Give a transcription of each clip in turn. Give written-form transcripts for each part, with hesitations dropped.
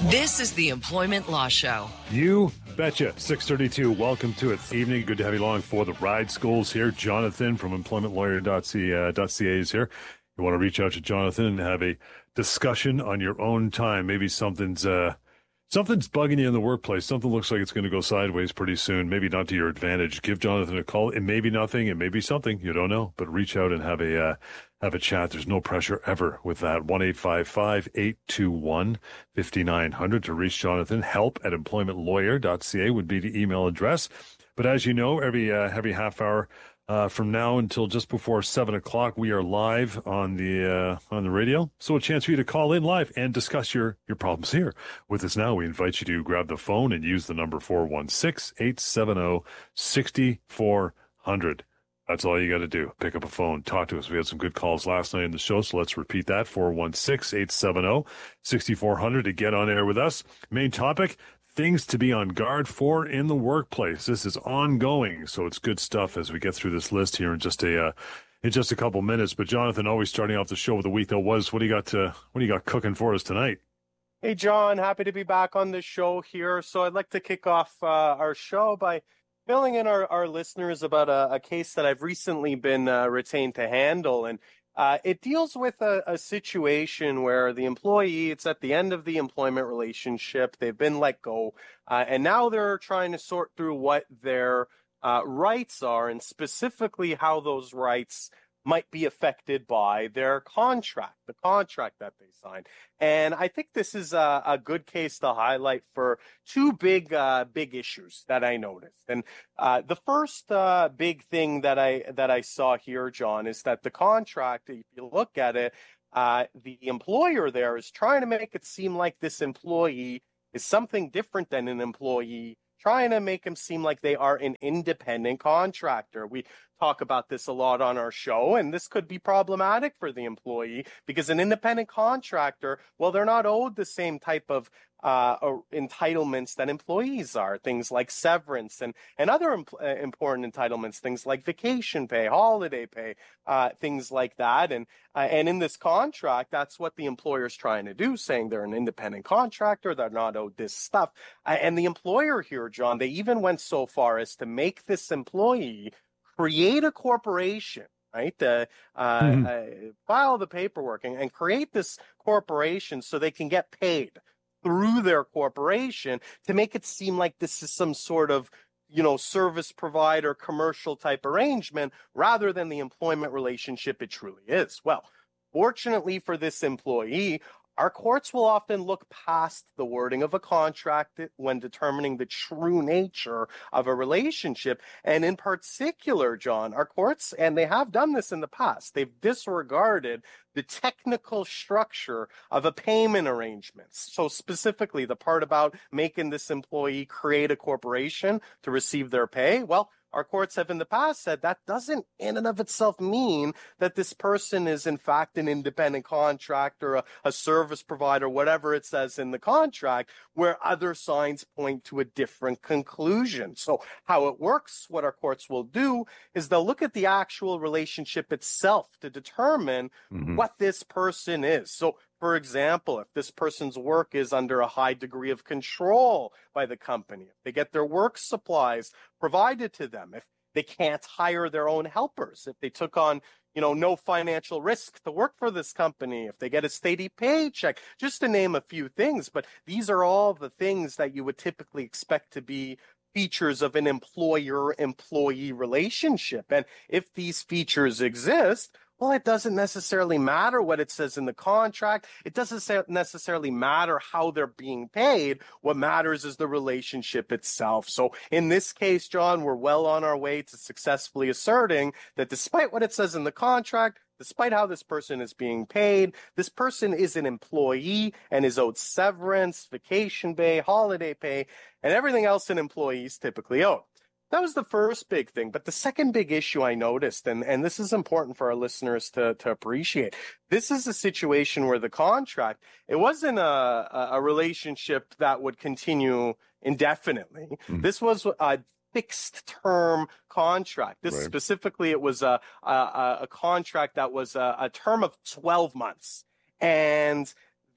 This is the Employment Law Show. You betcha. 6:32. Welcome to it. Evening. Good to have you along for the ride schools here. Jonathan from employmentlawyer.ca is here. You want to reach out to Jonathan and have a discussion on your own time. Maybe something's bugging you in the workplace. Something looks like it's going to go sideways pretty soon. Maybe not to your advantage. Give Jonathan a call. It may be nothing. It may be something. You don't know. But reach out and have a chat. There's no pressure ever with that. 1-855-821-5900 to reach Jonathan. Help@employmentlawyer.ca would be the email address. But as you know, every half hour from now until just before 7 o'clock, we are live on the radio. So a chance for you to call in live and discuss your problems here with us now. We invite you to grab the phone and use the number 416-870-6400. That's all you got to do. Pick up a phone, talk to us. We had some good calls last night in the show, so let's repeat that. 416-870-6400 to get on air with us. Main topic, things to be on guard for in the workplace. This is ongoing, so it's good stuff as we get through this list here in just a couple minutes. But Jonathan, always starting off the show with a week that was. What do you got cooking for us tonight? Hey, John, happy to be back on the show here. So I'd like to kick off our show by filling in our listeners about a case that I've recently been retained to handle. And it deals with a situation where the employee, it's at the end of the employment relationship, they've been let go, and now they're trying to sort through what their rights are and specifically how those rights might be affected by their contract, the contract that they signed. And I think this is a good case to highlight for two big issues that I noticed. And the first big thing that I saw here, John, is that the contract, if you look at it, the employer there is trying to make it seem like this employee is something different than an employee, trying to make them seem like they are an independent contractor. We talk about this a lot on our show, and this could be problematic for the employee because an independent contractor, well, they're not owed the same type of entitlements that employees are, things like severance and other important entitlements, things like vacation pay, holiday pay, things like that. And in this contract, that's what the employer is trying to do, saying they're an independent contractor, they're not owed this stuff. And the employer here, John, they even went so far as to make this employee create a corporation, right? File the paperwork and create this corporation so they can get paid through their corporation to make it seem like this is some sort of, service provider, commercial type arrangement rather than the employment relationship it truly is. Well, fortunately for this employee, our courts will often look past the wording of a contract when determining the true nature of a relationship. And in particular, John, our courts, and they have done this in the past, they've disregarded the technical structure of a payment arrangement. So specifically, the part about making this employee create a corporation to receive their pay, well, our courts have in the past said that doesn't in and of itself mean that this person is in fact an independent contractor, a service provider, whatever it says in the contract, where other signs point to a different conclusion. So how it works, what our courts will do is they'll look at the actual relationship itself to determine what this person is. So for example, if this person's work is under a high degree of control by the company, if they get their work supplies provided to them, if they can't hire their own helpers, if they took on, no financial risk to work for this company, if they get a steady paycheck, just to name a few things. But these are all the things that you would typically expect to be features of an employer-employee relationship. And if these features exist, well, it doesn't necessarily matter what it says in the contract. It doesn't necessarily matter how they're being paid. What matters is the relationship itself. So in this case, John, we're well on our way to successfully asserting that despite what it says in the contract, despite how this person is being paid, this person is an employee and is owed severance, vacation pay, holiday pay, and everything else an employee is typically owed. That was the first big thing. But the second big issue I noticed, and this is important for our listeners to appreciate, this is a situation where the contract, it wasn't a relationship that would continue indefinitely. This was a fixed term contract. This specifically, it was a contract that was a term of 12 months. And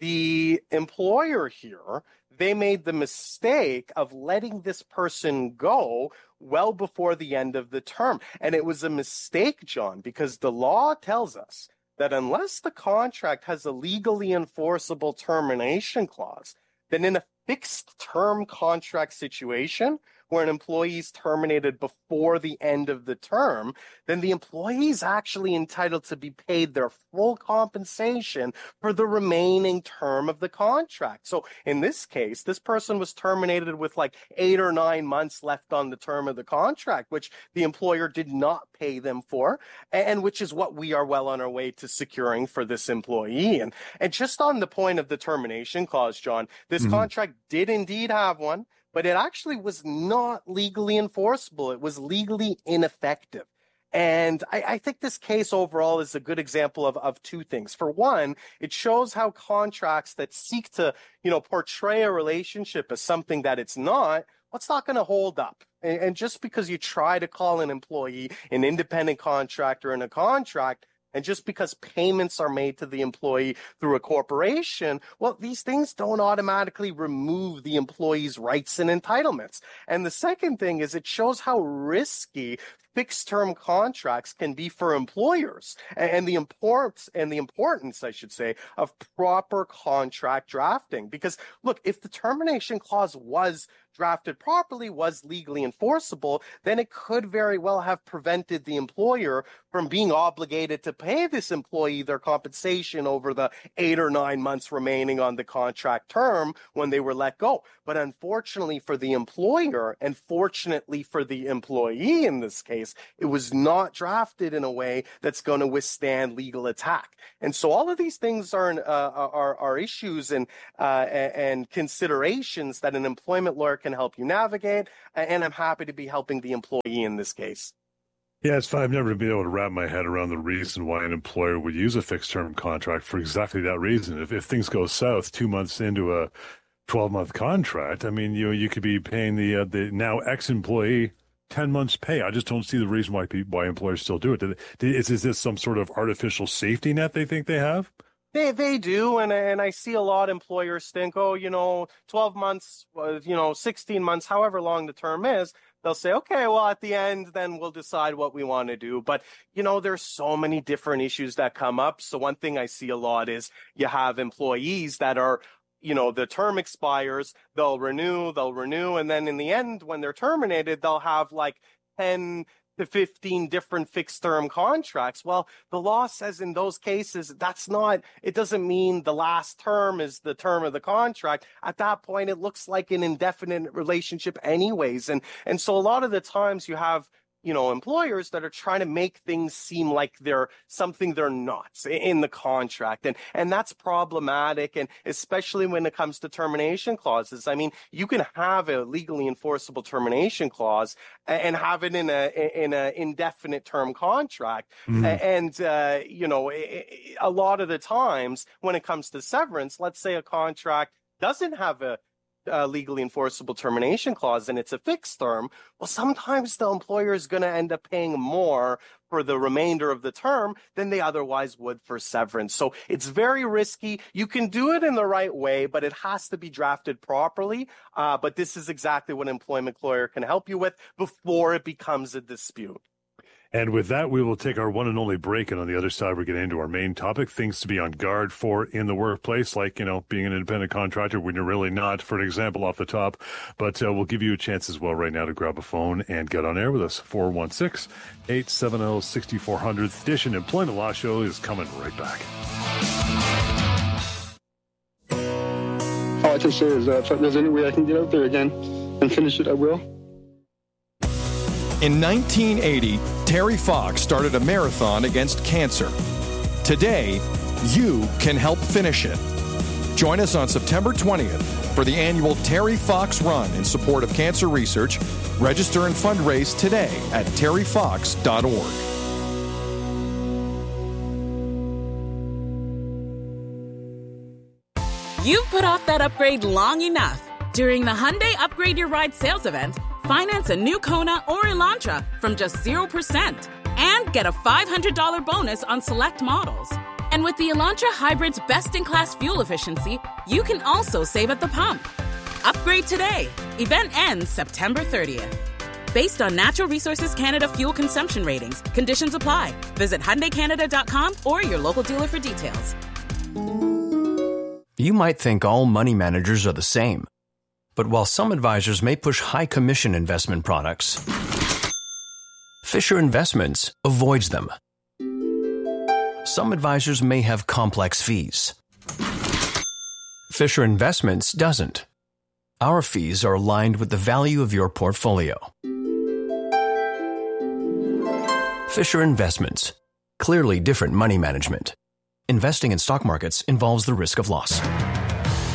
the employer here, they made the mistake of letting this person go well before the end of the term. And it was a mistake, John, because the law tells us that unless the contract has a legally enforceable termination clause, then in a fixed term contract situation where an employee is terminated before the end of the term, then the employee is actually entitled to be paid their full compensation for the remaining term of the contract. So in this case, this person was terminated with like 8 or 9 months left on the term of the contract, which the employer did not pay them for, and which is what we are well on our way to securing for this employee. And just on the point of the termination clause, John, this contract did indeed have one, but it actually was not legally enforceable. It was legally ineffective. And I think this case overall is a good example of two things. For one, it shows how contracts that seek to, portray a relationship as something that it's not, well, it's not going to hold up. And just because you try to call an employee an independent contractor in a contract, and just because payments are made to the employee through a corporation, well, these things don't automatically remove the employee's rights and entitlements. And the second thing is it shows how risky fixed-term contracts can be for employers, and the importance, I should say, of proper contract drafting. Because, look, if the termination clause was drafted properly, was legally enforceable, then it could very well have prevented the employer from being obligated to pay this employee their compensation over the 8 or 9 months remaining on the contract term when they were let go. But unfortunately for the employer, and fortunately for the employee in this case, it was not drafted in a way that's going to withstand legal attack. And so all of these things are issues and considerations that an employment lawyer can help you navigate, and I'm happy to be helping the employee in this case. Yeah, I've never been able to wrap my head around the reason why an employer would use a fixed-term contract for exactly that reason. If things go south 2 months into a 12-month contract, I mean, you could be paying the now ex-employee 10 months' pay. I just don't see the reason why employers still do it. Is this some sort of artificial safety net they think they have? They do, and I see a lot of employers think, 12 months, 16 months, however long the term is, they'll say, okay, well, at the end, then we'll decide what we want to do. But, there's so many different issues that come up. So one thing I see a lot is you have employees that are, the term expires, they'll renew, and then in the end, when they're terminated, they'll have like 10 to 15 different fixed term contracts. Well, the law says in those cases, it doesn't mean the last term is the term of the contract. At that point, it looks like an indefinite relationship anyways. And so a lot of the times you have, employers that are trying to make things seem like they're something they're not in the contract. And that's problematic. And especially when it comes to termination clauses. I mean, you can have a legally enforceable termination clause and have it in a indefinite term contract. And, a lot of the times when it comes to severance, let's say a contract doesn't have a legally enforceable termination clause and it's a fixed term, well, sometimes the employer is going to end up paying more for the remainder of the term than they otherwise would for severance. So it's very risky. You can do it in the right way, but it has to be drafted properly. But this is exactly what an employment lawyer can help you with before it becomes a dispute. And with that, we will take our one and only break. And on the other side, we're getting into our main topic, things to be on guard for in the workplace, like, being an independent contractor when you're really not, for an example off the top. But we'll give you a chance as well right now to grab a phone and get on air with us. 416-870-6400. Edition Employment Law Show is coming right back. All I can say is that if there's any way I can get out there again and finish it, I will. In 1980, Terry Fox started a marathon against cancer. Today, you can help finish it. Join us on September 20th for the annual Terry Fox Run in support of cancer research. Register and fundraise today at terryfox.org. You've put off that upgrade long enough. During the Hyundai Upgrade Your Ride sales event, finance a new Kona or Elantra from just 0% and get a $500 bonus on select models. And with the Elantra Hybrid's best-in-class fuel efficiency, you can also save at the pump. Upgrade today. Event ends September 30th. Based on Natural Resources Canada fuel consumption ratings, conditions apply. Visit HyundaiCanada.com or your local dealer for details. You might think all money managers are the same. But while some advisors may push high commission investment products, Fisher Investments avoids them. Some advisors may have complex fees. Fisher Investments doesn't. Our fees are aligned with the value of your portfolio. Fisher Investments. Clearly different money management. Investing in stock markets involves the risk of loss.